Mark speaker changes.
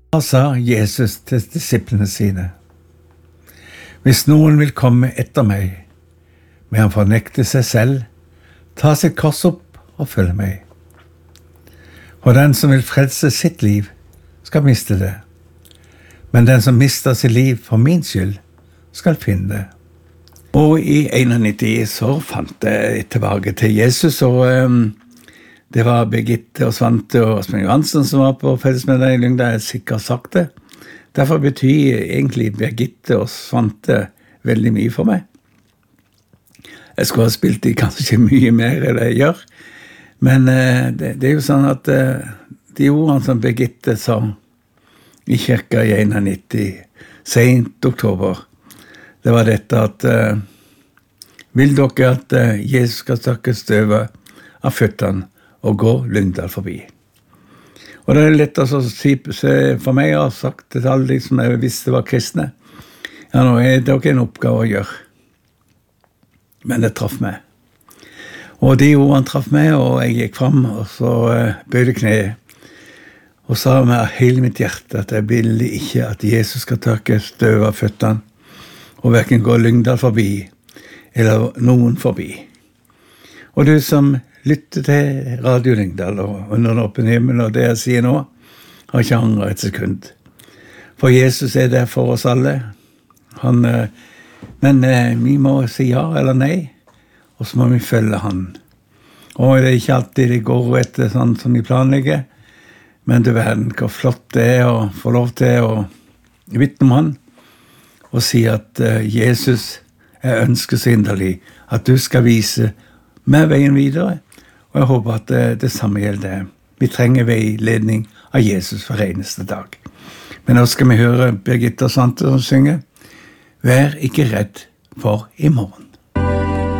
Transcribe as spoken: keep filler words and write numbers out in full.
Speaker 1: Da sa Jesus til disiplene sine: Hvis noen vil komme etter meg, må han fornekte seg selv, ta sitt kors opp og følge meg. For den som vil frelse sitt liv, skal miste det. Men den som mister sitt liv for min skyld, skal finne det. Og i nittien så fant jeg tilbake til Jesus, og um, det var Birgitte og Svante og Asbjørn Johansen som var på fellesmiddag i Lyngdal. Jeg har sikkert sagt det. Derfor betyr egentlig Birgitte og Svante veldig mye for meg. Jeg skulle ha spilt de kanskje mye mer enn jeg gjør, men uh, det, det er jo sånn at uh, de ordene som Birgitte sa i kirka i nittien, sent oktober, det var dette at uh, vil dere at uh, Jesus skal tørke støvet av føttene og gå Lyngdal forbi. Og det er lett å si for meg, jeg har sagt til alle de som jeg visste var kristne, ja, nå er det ikke en oppgave å gjøre. Men det traff meg. Og de ordene traff meg, og jeg gikk frem, og så uh, bøyde kneet, og sa med hele mitt hjerte at jeg ville ikke at Jesus skal tørke støv av føttene, og hverken gå Lyngdal forbi, eller noen forbi. Og du som lytter til Radio Lyngdal og Under den åpne himmel, og det jeg sier nå, har ikke angret et sekund. For Jesus er der for oss alle. Han, men vi må si ja eller nei, og så må vi følge han. Og det er ikke alltid det går etter sånn som vi planlegger, men du verden hvor flott det er å få lov til å vitne om han, og si at uh, Jesus, jeg ønsker så inderlig at du skal vise meg veien videre, og jeg håper at uh, det samme gjelder. Vi trenger veiledning av Jesus for eneste dag. Men nå skal vi høre Birgitte og Svante som synger: Vær ikke redd for i morgen.